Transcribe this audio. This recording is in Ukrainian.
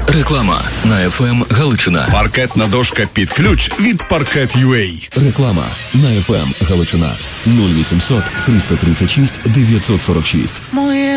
Реклама на ФМ Галичина. Паркетна дошка під ключ від Parquet.ua. Реклама на ФМ Галичина. 0800 336 946.